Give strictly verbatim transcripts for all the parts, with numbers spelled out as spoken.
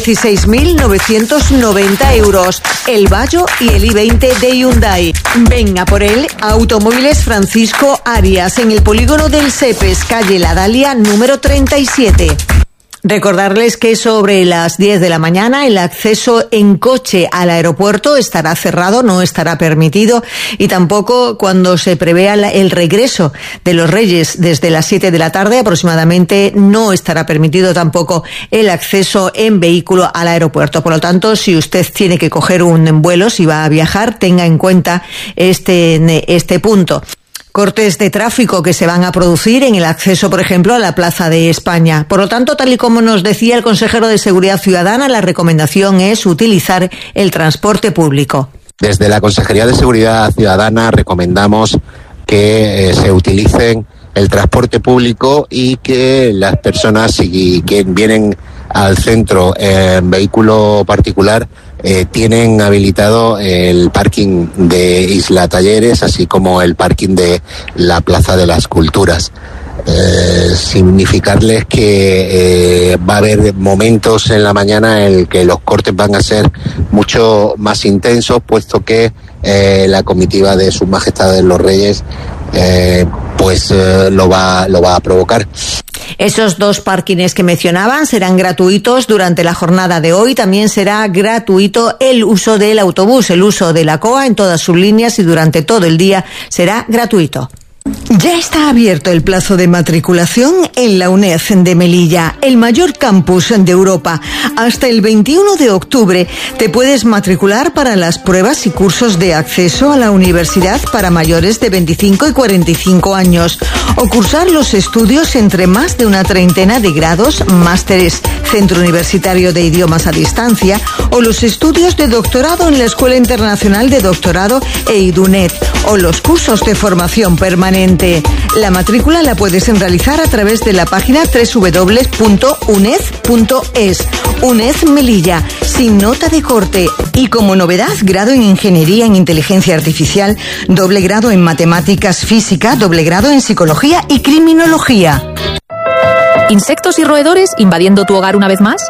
dieciséis mil novecientos noventa euros. El Bayo y el i veinte de Hyundai. Venga por él a Automóviles Francisco Arias, en el polígono del Sepes, calle La Dalia, número treinta y siete. Recordarles que sobre las diez de la mañana el acceso en coche al aeropuerto estará cerrado, no estará permitido, y tampoco cuando se prevea el regreso de los Reyes desde las siete de la tarde aproximadamente no estará permitido tampoco el acceso en vehículo al aeropuerto. Por lo tanto, si usted tiene que coger un vuelo, si va a viajar, tenga en cuenta este, este punto. Cortes de tráfico que se van a producir en el acceso, por ejemplo, a la Plaza de España. Por lo tanto, tal y como nos decía el consejero de Seguridad Ciudadana, la recomendación es utilizar el transporte público. Desde la Consejería de Seguridad Ciudadana recomendamos que eh, se utilicen el transporte público y que las personas y que vienen al centro en vehículo particular eh, tienen habilitado el parking de Isla Talleres, así como el parking de la Plaza de las Culturas. Eh, significarles que eh, va a haber momentos en la mañana en el que los cortes van a ser mucho más intensos, puesto que eh, la comitiva de Sus Majestades los Reyes eh, pues eh, lo va lo va a provocar. Esos dos parkings que mencionaban serán gratuitos durante la jornada de hoy. También será gratuito el uso del autobús, el uso de la C O A en todas sus líneas, y durante todo el día será gratuito. Ya está abierto el plazo de matriculación en la UNED de Melilla, el mayor campus de Europa. Hasta el veintiuno de octubre te puedes matricular para las pruebas y cursos de acceso a la universidad para mayores de veinticinco y cuarenta y cinco años, o cursar los estudios entre más de una treintena de grados, másteres, Centro Universitario de Idiomas a Distancia, o los estudios de doctorado en la Escuela Internacional de Doctorado e IDUNET, o los cursos de formación permanente. La matrícula la puedes realizar a través de la página doble u doble u doble u punto uned punto es. UNED Melilla, sin nota de corte. Y como novedad, grado en Ingeniería en Inteligencia Artificial, doble grado en Matemáticas Física, doble grado en Psicología y Criminología. ¿Insectos y roedores invadiendo tu hogar una vez más?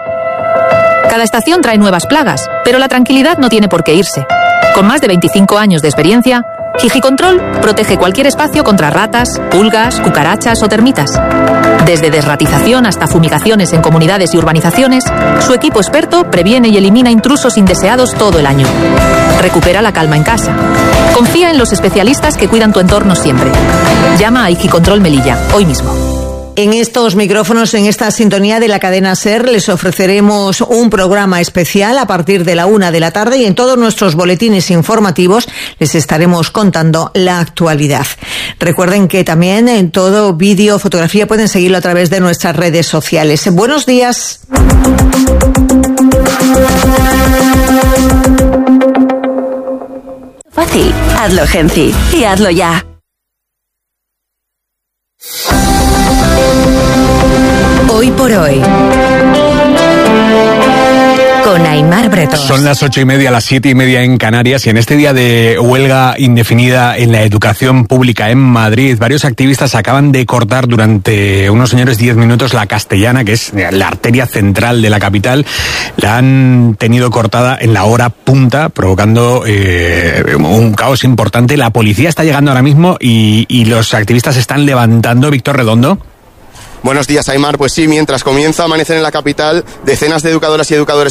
Cada estación trae nuevas plagas, pero la tranquilidad no tiene por qué irse. Con más de veinticinco años de experiencia, Higicontrol protege cualquier espacio contra ratas, pulgas, cucarachas o termitas. Desde desratización hasta fumigaciones en comunidades y urbanizaciones, su equipo experto previene y elimina intrusos indeseados todo el año. Recupera la calma en casa. Confía en los especialistas que cuidan tu entorno siempre. Llama a Higicontrol Melilla, hoy mismo. En estos micrófonos, en esta sintonía de la cadena SER, les ofreceremos un programa especial a partir de la una de la tarde, y en todos nuestros boletines informativos les estaremos contando la actualidad. Recuerden que también en todo vídeo, fotografía, pueden seguirlo a través de nuestras redes sociales. Buenos días. Fácil, hazlo Genci y hazlo ya. Hoy por hoy, con Aimar Bretón. Son las ocho y media, las siete y media en Canarias, y en este día de huelga indefinida en la educación pública en Madrid, varios activistas acaban de cortar durante unos señores diez minutos la Castellana, que es la arteria central de la capital. La han tenido cortada en la hora punta, provocando eh, un caos importante. La policía está llegando ahora mismo y, y los activistas se están levantando. Víctor Redondo. Buenos días, Aimar. Pues sí, mientras comienza a amanecer en la capital, decenas de educadoras y educadores